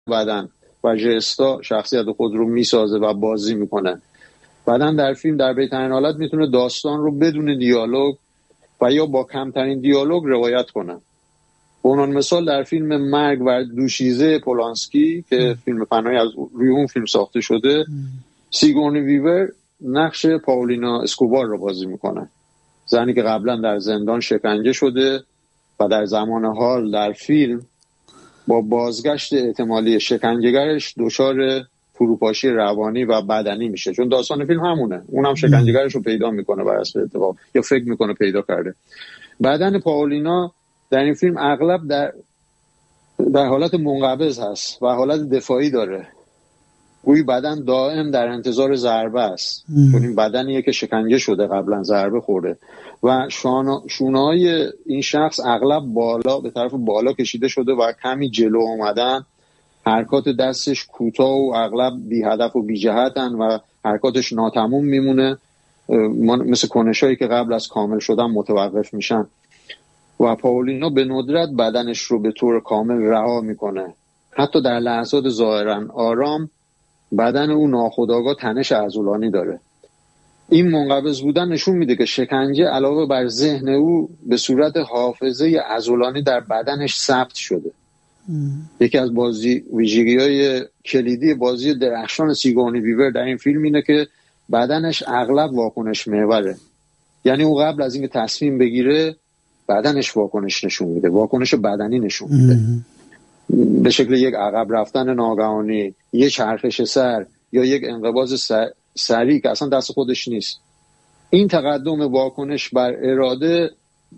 بدن و ژستا شخصیت خود رو میسازه و بازی میکنه. بدن در فیلم در بهترین حالت میتونه داستان رو بدون دیالوگ و یا با کمترین دیالوگ روایت کنه. به عنوان مثال در فیلم مرگ و دوشیزه پولانسکی که فیلم پناهی از روی اون فیلم ساخته شده، سیگورنی ویور نقش پاولینا اسکوبار رو بازی میکنه، زنی که قبلا در زندان شکنجه شده و در زمان حال در فیلم با بازگشت احتمالی شکنجهگرش دچار فروپاشی روانی و بدنی میشه، چون داستان فیلم همونه، اونم شکنجهگرش رو پیدا میکنه بر اساس اتفاق یا فکر میکنه پیدا کرده. بدن پاولینا در این فیلم اغلب در حالت منقبض هست و حالت دفاعی داره، گویی بدن دائم در انتظار ضربه است، چون این بدنیه که شکنجه شده، قبلا ضربه خورده و شونه‌های این شخص اغلب بالا به طرف بالا کشیده شده و کمی جلو اومدن، حرکات دستش کوتاه و اغلب بی هدف و بی جهتن و حرکاتش ناتمام میمونه، مثل کنشایی که قبل از کامل شدن متوقف میشن و پاولینا به ندرت بدنش رو به طور کامل رها میکنه. حتی در لحظات ظاهرا آرام بدن او ناخودآگاه تنش عضلانی داره. این منقبض بودن نشون میده که شکنجه علاوه بر ذهن او به صورت حافظه عضلانی در بدنش ثبت شده. یکی از ویژگی‌های کلیدی بازی درخشان سیگورنی ویور در این فیلم اینه که بدنش اغلب واکنش محوره، یعنی او قبل از اینکه تصمیم بگیره بدنش واکنش نشون میده، واکنش بدنی نشون میده، به شکل یک عقب رفتن ناگهانی، یک چرخش سر یا یک انقباض سریع که اصلا دست خودش نیست. این تقدم واکنش بر اراده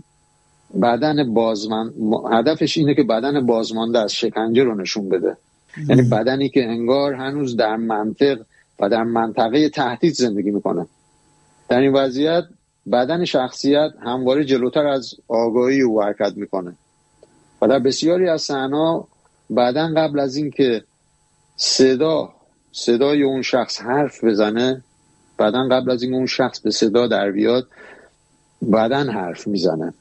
بدن هدفش اینه که بدن بازمانده از شکنجه رو نشون بده، یعنی بدنی که انگار هنوز در منطق و در منطقه تهدید زندگی میکنه. در این وضعیت بدن شخصیت همواره جلوتر از آگاهی او حرکت میکنه و در بسیاری از صحنه‌ها بدن قبل از این که صدای اون شخص حرف بزنه، بدن قبل از این اون شخص به صدا در بیاد، بدن حرف میزنه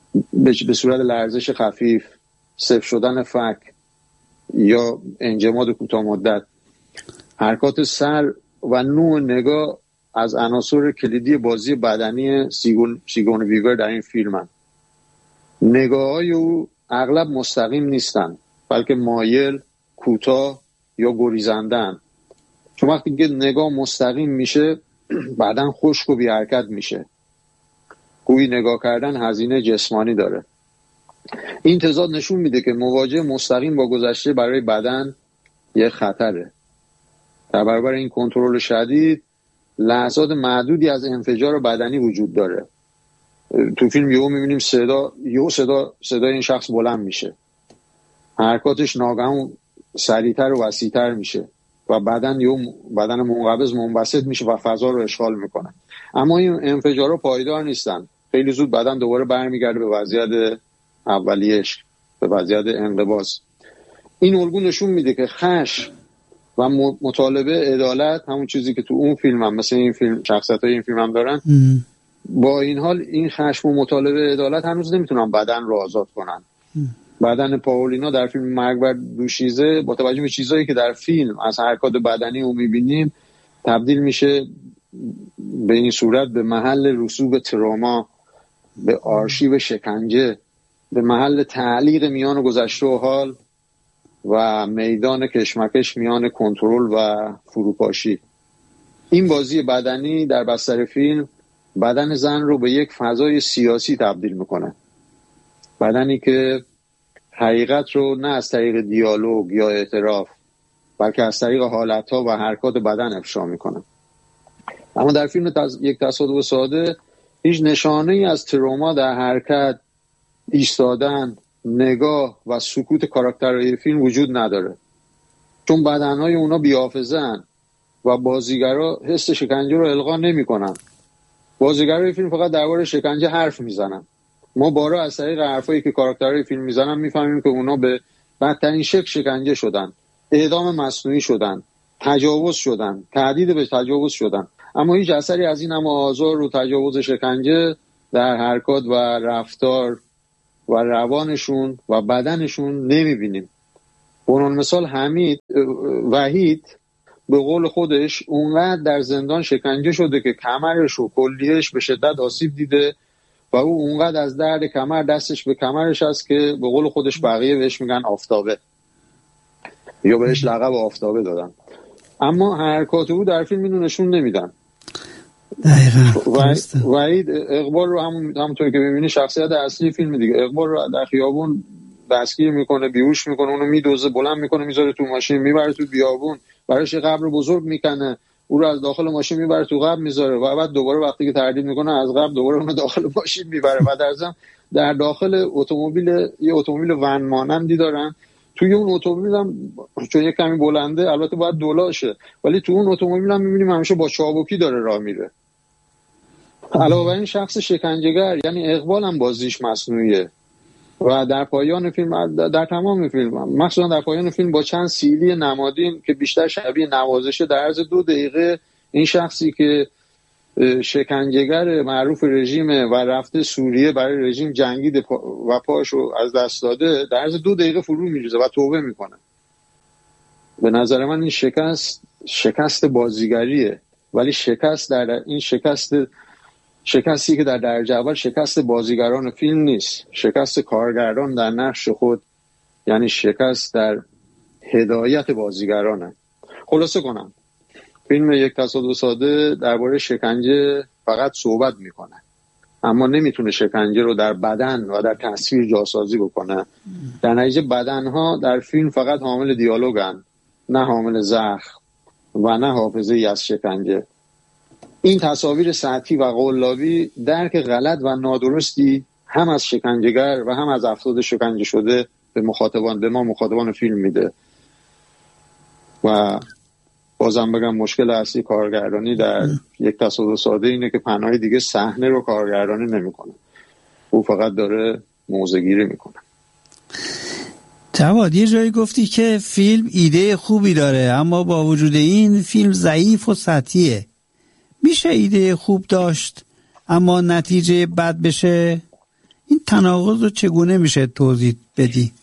به صورت لرزش خفیف، سفت شدن فک یا انجماد کوتاه مدت. حرکات سر و نوع نگاه از عناصر کلیدی بازی بدنی سیگورنی ویور در این فیلم هست. نگاه‌های او اغلب مستقیم نیستن، بلکه مایل، کوتاه یا گریزندن. چون وقتی که نگاه مستقیم میشه بدن خشک و بی حرکت میشه، گویی نگاه کردن هزینه جسمانی داره. این تضاد نشون میده که مواجهه مستقیم با گذشته برای بدن یه خطره. در برابر این کنترل شدید لحظات معدودی از انفجار بدنی وجود داره. تو فیلم یهو میبینیم صدای این شخص بلند میشه، حرکاتش ناگهان سریعتر و وسیعتر میشه و بدن منقبض منبسط میشه و فضا رو اشغال میکنه. اما این انفجارها پایدار نیستن، خیلی زود بدن دوباره برمیگرده به وضعیت اولیش، به وضعیت انقباض. این الگو نشون میده که خشم و مطالبه عدالت، همون چیزی که تو اون فیلم هم مثل این فیلم شخصیت‌های این فیلم هم دارن، با این حال این خشم و مطالبه عدالت هنوز نمیتونن بدن رو آزاد کنن. بدن پاولینا در فیلم مرگ بر دوشیزه با توجه به چیزایی که در فیلم از حرکات بدنی رو میبینیم تبدیل میشه به این صورت به محل رسوب تروما، به آرشیو شکنجه، به محل تعلیق میان گذشته و حال و میدان کشمکش میان کنترل و فروپاشی. این بازی بدنی در بستر فیلم بدن زن رو به یک فضای سیاسی تبدیل میکنه، بدنی که حقیقت رو نه از طریق دیالوگ یا اعتراف بلکه از طریق حالتها و حرکات بدن افشا میکنه. اما در فیلم یک تصادف ساده هیچ نشانه‌ای از تروما در حرکت، ایستادن، نگاه و سکوت کاراکترهای فیلم وجود نداره، چون بدنهای اونا بی‌حافظه‌اند و بازیگرا حس شکنجه رو القا نمی‌کنن. بازیگرای فیلم فقط درباره شکنجه حرف میزنن. ما بارها از طریق حرفایی که کاراکترهای فیلم میزنن میفهمیم که اونا به بدترین شکل شکنجه شدن، اعدام مصنوعی شدن، تجاوز شدن، تهدید به تجاوز شدن، اما هیچ اثری از این همه آزار و تجاوز شکنجه در حرکات و رفتار و روانشون و بدنشون نمیبینیم. مثال وحید به قول خودش اونقدر در زندان شکنجه شده که کمرش و کلیهش به شدت آسیب دیده و او اونقدر از درد کمر دستش به کمرش هست که به قول خودش بقیه بهش میگن آفتابه یا بهش لقب آفتابه دادن. اما حرکات او در فیلم اینو نشون نمیدن. وحید اقبال رو همونطور که ببینی شخصیت اصلی فیلم دیگه، اقبال رو در خیابون دستگیر میکنه، بیهوش میکنه، اونو میدوزه، بلند میکنه، میذاره تو ماشین، میبره تو بیابون، براش قبر بزرگ میکنه، او رو از داخل ماشین میبره تو قبر میذاره و بعد دوباره وقتی که تردید میکنه از قبر دوباره اونو داخل ماشین میبره و در ضمن در داخل یه اتومبیل ون مانندی دارن. توی اون اتومبیل هم چون یه کمی بلنده البته باید دولاشه، ولی تو اون اتومبیل هم میبینیم همیشه با چابکی داره راه میره. علاوه بر این شخص شکنجهگر یعنی اقبال هم بازیش مصنوعیه و در پایان فیلم، در تمام فیلم، مخصوصا در پایان فیلم با چند سیلی نمادین که بیشتر شبیه نوازشه در عرض 2 دقیقه این شخصی که شکنجهگر معروف رژیمه و رفته سوریه برای رژیم جنگیده و پاشو از دست داده در عرض 2 دقیقه فرو میریزه و توبه میکنه. به نظر من این شکست بازیگریه، ولی شکستی که در درجه اول شکست بازیگران فیلم نیست، شکست کارگردان در نقش خود، یعنی شکست در هدایت بازیگرانه. خلاصه کنم، فیلم یک تصادف ساده درباره شکنجه فقط صحبت میکنه اما نمیتونه شکنجه رو در بدن و در تصویر جاسازی بکنه. در نتیجه بدنها در فیلم فقط حامل دیالوگن، نه حامل زخم و نه حافظه‌ای از شکنجه. این تصاویر سطحی و قلابی درک غلط و نادرستی هم از شکنجهگر و هم از افراد شکنجه شده به ما مخاطبان فیلم میده. و بازم بگم مشکل اصلی کارگردانی در یک تصادف ساده اینه که پناهی دیگه صحنه رو کارگردانی نمیکنه، او فقط داره موضع‌گیری میکنه. جواد یه جایی گفتی که فیلم ایده خوبی داره اما با وجود این فیلم ضعیف و سطحیه. میشه ایده خوب داشت اما نتیجه بد بشه؟ این تناقض رو چگونه میشه توضیح بدی؟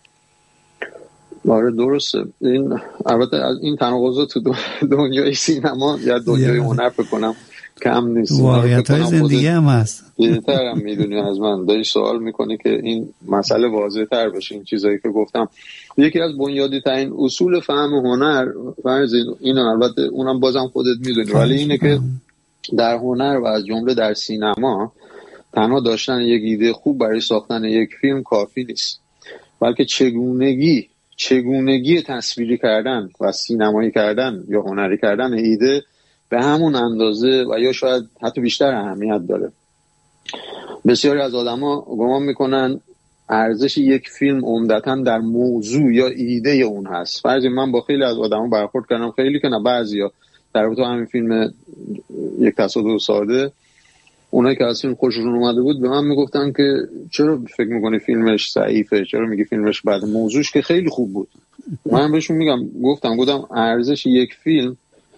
آره درسته. البته از این تناقض تو دنیای سینما یا دنیای هنر بکنم کم نیست، واقعیت‌های زندگی هم هست. بهتر هم میدونی از من، داری سوال میکنی که این مسئله واضح تر بشه. این چیزایی که گفتم یکی از بنیادی ترین اصول فهم هنر، فرض اینو البته اونم بازم خودت میدونی، ولی اینه که در هنر و از جمله در سینما تنها داشتن یک ایده خوب برای ساختن یک فیلم کافی نیست، بلکه چگونگی تصویری کردن و سینمایی کردن یا هنری کردن ایده به همون اندازه و یا شاید حتی بیشتر اهمیت داره. بسیاری از آدما گمان میکنن ارزش یک فیلم عمدتاً در موضوع یا ایده اون هست. فرضاً من با خیلی از آدما برخورد کردم، خیلی که نه بعضیا، در رابطه همین فیلم یک تصادف ساده، اونایی که از فیلم خوششون اومده بود به من میگفتن که چرا فکر میکنی فیلمش ضعیفه، چرا میگی فیلمش بده، موضوعش که خیلی خوب بود. من بهشون گفتم ارزش یک فیلم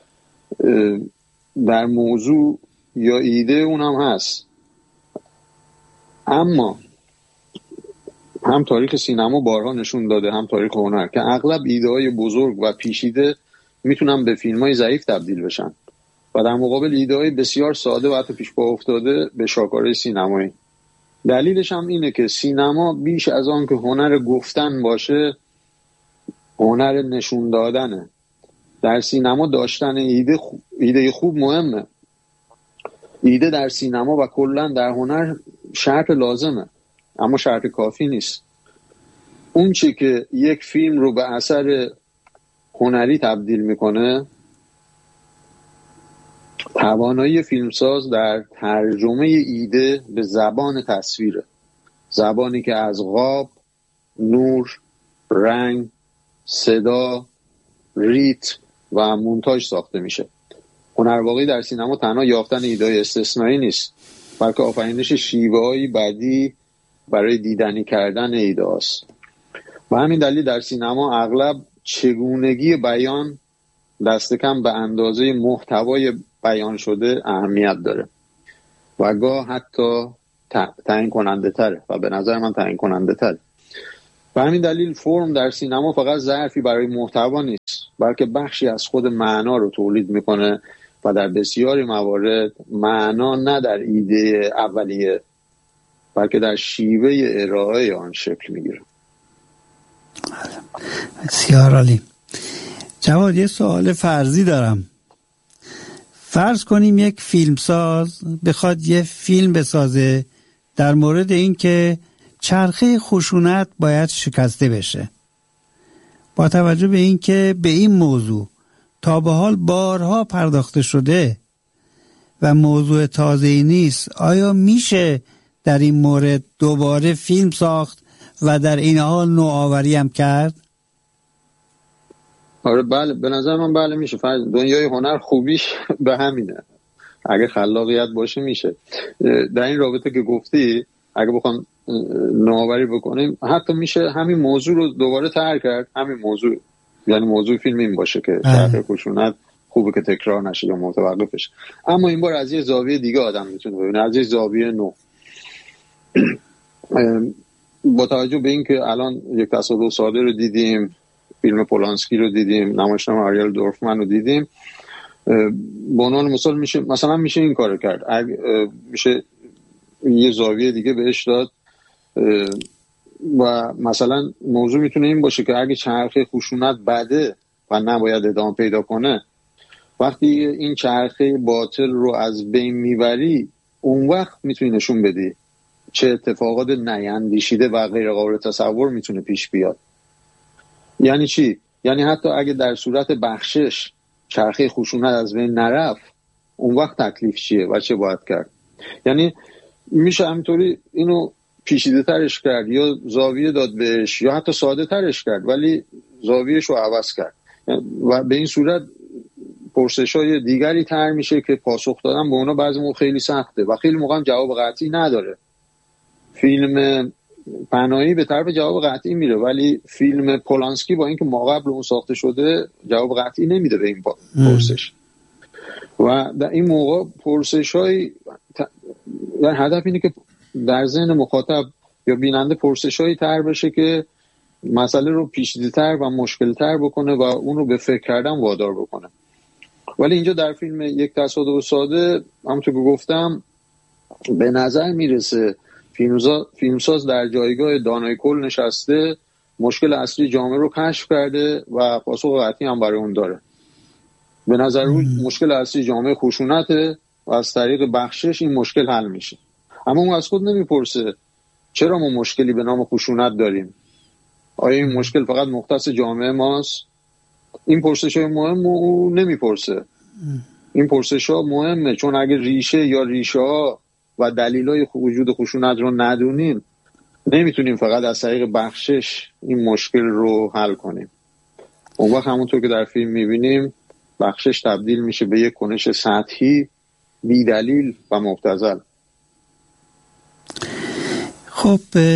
در موضوع یا ایده اونم هست، اما هم تاریخ سینما بارها نشون داده هم تاریخ هنر که اغلب ایده‌های بزرگ و پیچیده میتونن به فیلم‌های ضعیف تبدیل بشن و در مقابل ایده‌های بسیار ساده و حتی پیش پا افتاده به شاکاره سینمایی. دلیلش هم اینه که سینما بیش از آن که هنر گفتن باشه هنر نشون دادنه. در سینما داشتن ایده خوب مهمه. ایده در سینما و کلاً در هنر شرط لازمه اما شرط کافی نیست. اون چی که یک فیلم رو به اثر هنری تبدیل میکنه توانایی فیلمساز در ترجمه ایده به زبان تصویره، زبانی که از قاب، نور، رنگ، صدا، ریتم و مونتاژ ساخته میشه. هنرواقعی در سینما تنها یافتن ایده‌های استثنایی نیست، بلکه آفرینش شیوه‌های بدی برای دیدنی کردن ایده است. و همین دلیل در سینما اغلب چگونگی بیان دست کم به اندازه محتوای بیان شده اهمیت داره و گاه حتی تعیین کننده تره و به نظر من تعیین کننده تره. به همین دلیل فرم در سینما فقط ظرفی برای محتوا نیست، بلکه بخشی از خود معنا رو تولید میکنه و در بسیاری موارد معنا نه در ایده اولیه بلکه در شیوه ارائه آن شکل میگیره. بسیار عالی. جواد، یه سوال فرضی دارم. فرض کنیم یک فیلمساز بخواد یه فیلم بسازه در مورد این که چرخه خشونت باید شکسته بشه. با توجه به این که به این موضوع تا به حال بارها پرداخته شده و موضوع تازه‌ای نیست، آیا میشه در این مورد دوباره فیلم ساخت و در این حال نوآوری هم کرد؟ آره بله، به نظر من بله میشه. دنیای هنر خوبیش به همینه، اگه خلاقیت باشه میشه. در این رابطه که گفتی اگه بخوام نوآوری بکنیم حتی میشه همین موضوع رو دوباره طرح کرد. همین موضوع، یعنی موضوع فیلم این باشه که چرخه خشونت خوبه که تکرار نشه یا متوقف بشه، اما این بار از یه زاویه دیگه آدم میتونه ببینه، از یه زاویه نو. با توجه به این که الان یک تصادف ساده رو دیدیم، فیلم پولانسکی رو دیدیم، نمایشنامه آریل دورفمن رو دیدیم، به عنوان مثال میشه این کارو کرد. میشه یه زاویه دیگه بهش داد و مثلا موضوع میتونه این باشه که اگه چرخه خشونت بده و نباید ادامه پیدا کنه، وقتی این چرخه باطل رو از بین میبری، اون وقت میتونی نشون بدی چه اتفاقات نیندیشیده و غیر قابل تصور میتونه پیش بیاد. یعنی چی؟ یعنی حتی اگه در صورت بخشش چرخه خشونت از بین نرفت، اون وقت تکلیف چیه و چه باید کرد؟ یعنی میشه همینطوری اینو پیچیده ترش کرد یا زاویه داد بهش یا حتی ساده ترش کرد ولی زاویهش رو عوض کرد و به این صورت پرسش‌های دیگری طرح میشه که پاسخ دادن به اونا بعضی موقع خیلی سخته و خیلی موقع جواب قطعی نداره. فیلم پناهی به طرف جواب قطعی میره ولی فیلم پولانسکی با اینکه ما قبل اون ساخته شده جواب قطعی نمیده به این پرسش. و در این موقع پرسش‌های یعنی هدف اینه که در ذهن مخاطب یا بیننده پرسش‌هایی طرح بشه که مسئله رو پیچیده‌تر و مشکل‌تر بکنه و اون رو به فکر کردن وادار بکنه. ولی اینجا در فیلم یک تصادف ساده همونطور که گفتم به نظر میرسه فیلمساز در جایگاه دانای کل نشسته، مشکل اصلی جامعه رو کشف کرده و پاسخ قطعی هم برای اون داره. به نظر اون مشکل اصلی جامعه خشونته و از طریق بخشش این مشکل حل میشه. اما اون از خود نمیپرسه چرا ما مشکلی به نام خشونت داریم؟ آیا این مشکل فقط مختص جامعه ماست؟ این پرسش‌های مهم او نمیپرسه. این پرسش‌ها مهمه چون اگه ریشه‌ها و دلایل وجود خشونت رو ندونیم نمیتونیم فقط از طریق بخشش این مشکل رو حل کنیم. اون وقت همونطور که در فیلم میبینیم بخشش تبدیل میشه به یک کنش سطحی، بی دلیل و مبتذل. خب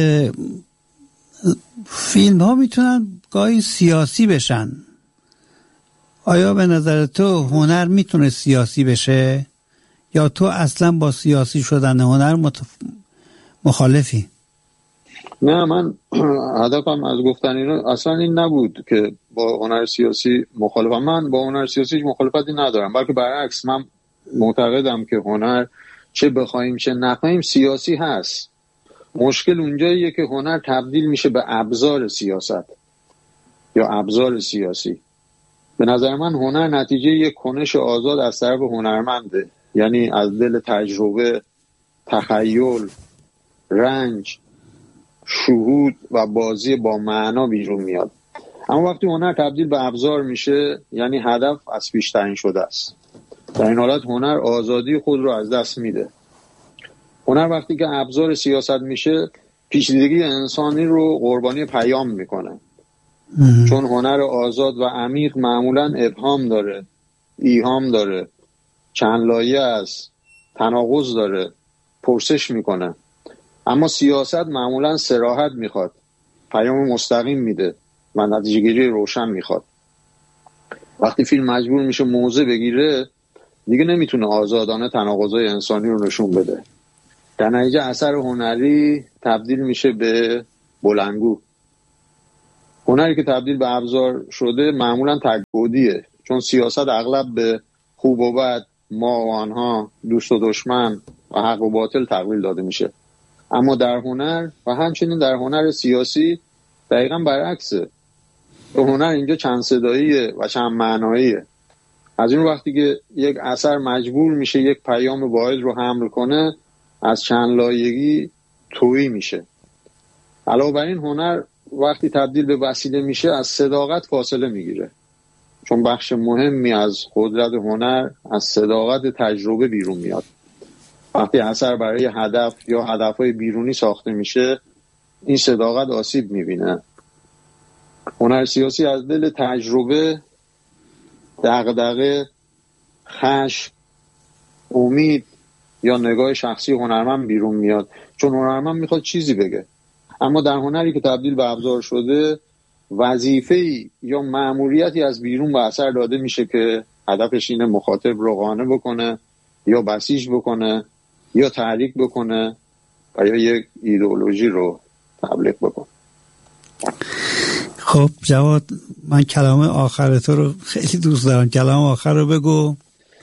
فیلم ها میتونن گاهی سیاسی بشن. آیا به نظر تو هنر میتونه سیاسی بشه یا تو اصلا با سیاسی شدن هنر مخالفی؟ نه، من هدفم از گفتن اینو اصلا این نبود که با هنر سیاسی مخالفم. من با هنر سیاسی مخالفتی ندارم، بلکه برعکس من معتقدم که هنر چه بخوایم چه نخوایم سیاسی هست. مشکل اونجاییه که هنر تبدیل میشه به ابزار سیاست یا ابزار سیاسی. به نظر من هنر نتیجه یک کنش آزاد از طرف هنرمنده، یعنی از دل تجربه، تخیل، رنج، شهود و بازی با معنا بیرون میاد. اما وقتی هنر تبدیل به ابزار میشه یعنی هدف از پیش تعیین شده است. در این حالت هنر آزادی خود رو از دست میده. هنر وقتی که ابزار سیاست میشه پیچیدگی انسانی رو قربانی پیام میکنه. چون هنر آزاد و عمیق معمولاً ابهام داره، ایهام داره، چند لایه است، تناقض داره، پرسش میکنه. اما سیاست معمولاً صراحت میخواد، پیام مستقیم میده و نتیجه گیری روشن میخواد. وقتی فیلم مجبور میشه موضع بگیره دیگه نمیتونه آزادانه تناقضای انسانی رو نشون بده. در نتیجه اثر هنری تبدیل میشه به بلندگو هنری که تبدیل به ابزار شده معمولا تک‌بعدیه، چون سیاست اغلب به خوب و بد، ما و آنها، دوست و دشمن و حق و باطل تقلیل داده میشه. اما در هنر و همچنین در هنر سیاسی دقیقا برعکسه. هنر اینجا چند صداییه و چند معناییه. از این وقتی که یک اثر مجبور میشه یک پیام واحد رو حمل کنه، از چند لایگی تویی میشه. علاوه بر این هنر وقتی تبدیل به وسیله میشه از صداقت فاصله میگیره، چون بخش مهمی از قدرت هنر از صداقت تجربه بیرون میاد. وقتی اثر برای هدف یا هدفهای بیرونی ساخته میشه، این صداقت آسیب میبینه. هنر سیاسی از دل تجربه، دغدغه، خشم، امید یا نگاه شخصی هنرمند بیرون میاد، چون هنرمند میخواد چیزی بگه. اما در هنری که تبدیل به ابزار شده، وظیفه‌ای یا مأموریتی از بیرون به اثر داده میشه که هدفش اینه مخاطب رو قانع بکنه یا بسیج بکنه یا تحریک بکنه و یا یک ایدئولوژی رو تبلیغ بکنه. خب جواد، من کلام آخر تو رو خیلی دوست دارم. کلام آخر رو بگو،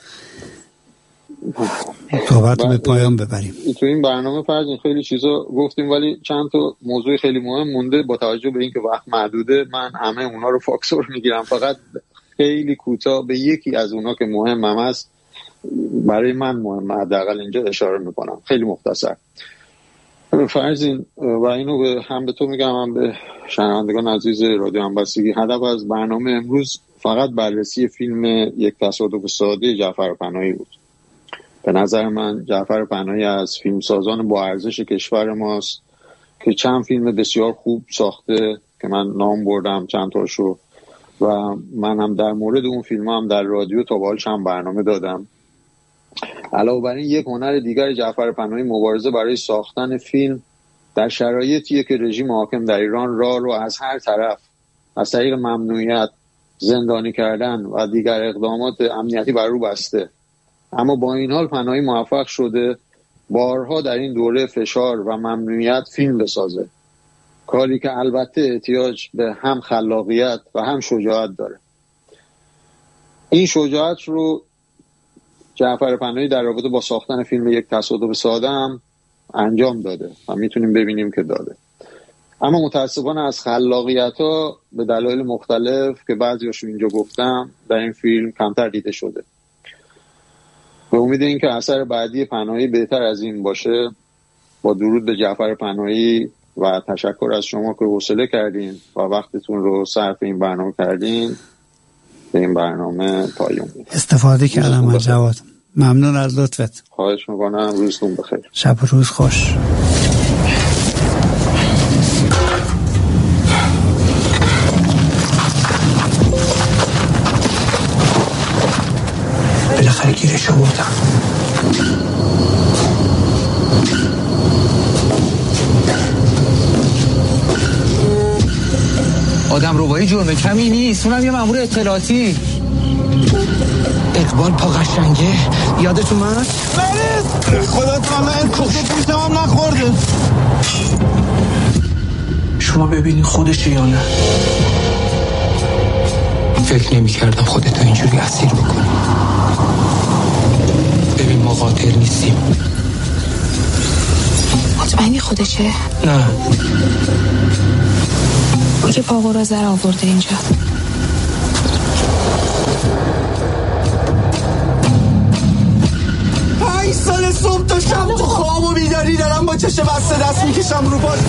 صحبت رو به پایان ببریم. تو این برنامه فرض خیلی چیزا گفتیم، ولی چند تا موضوع خیلی مهم مونده. با توجه به اینکه وقت محدوده، من همه اونا رو فاکتور میگیرم، فقط خیلی کوتاه به یکی از اونا که مهمم است، برای من مهمه، حداقل اینجا اشاره میکنم، خیلی مختصر. فرضین و اینو به هم به تو میگم، هم به شنوندگان عزیز رادیو همبستگی، هدف از برنامه امروز فقط بررسی فیلم یک تصادف ساده جعفر پناهی بود. به نظر من جعفر پناهی از فیلمسازان با ارزش کشور ماست که چند فیلم بسیار خوب ساخته که من نام بردم چند تاشو، و من هم در مورد اون فیلم هم در رادیو تا به حال چند برنامه دادم. علاوه بر این، یک هنر دیگر جعفر پناهی مبارزه برای ساختن فیلم در شرایطیه که رژیم حاکم در ایران راه رو از هر طرف از طریق ممنوعیت، زندانی کردن و دیگر اقدامات امنیتی بر رو بسته. اما با این حال پناهی موفق شده بارها در این دوره فشار و ممنوعیت فیلم بسازه، کاری که البته احتیاج به هم خلاقیت و هم شجاعت داره. این شجاعت رو جعفر پناهی در رابطه با ساختن فیلم یک تصادف ساده هم انجام داده و میتونیم ببینیم که داده. اما متاسفانه از خلاقیت ها به دلایل مختلف که بعضیاشو اینجا گفتم در این فیلم کمتر دیده شده. به امید این که اثر بعدی پناهی بهتر از این باشه، با درود به جعفر پناهی و تشکر از شما که حوصله کردین و وقتتون رو صرف این برنامه کردین، به این برنامه پایان میدم. استفاده کردم من جواد. ممنون از لطفت. خواهش میکنم. روزتون بخیر. شب و روز خوش. بالاخره گیرش آوردم. آدم ربایی جرم کمی نیست، اونم یه مأمور اطلاعاتی. اقبال پا قشنگه، یادتون من؟ بله خدا تعالی کوفته پیشم هم نخورده. شما ببینی خودشه یا نه؟ فکر نمی کردم خودتو اینجوری اسیر بکنی. ببین ما قاتل نیستیم. مطمئنی خودشه؟ نه که پاقو زر آورده اینجا. 5 سال صبح تا شب تو خواب و بیداری دارم با چشم بسته دست میکشم رو پاش.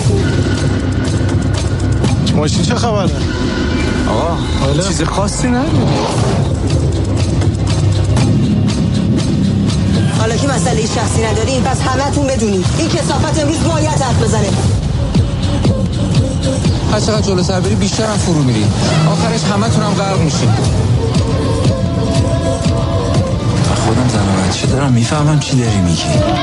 ماشین چه خبره؟ آقا چیز خاصی نداره. حالا که مسئله شخصی نداریم پس همتون بدونید این کثافت امروز باید حرف بزنه. هر چقدر جلو سر بری بیشتر هم فرو میری، آخرش همتون هم غرق میشین. خودم زن و بچه دارم، میفهمم چی داری میگی.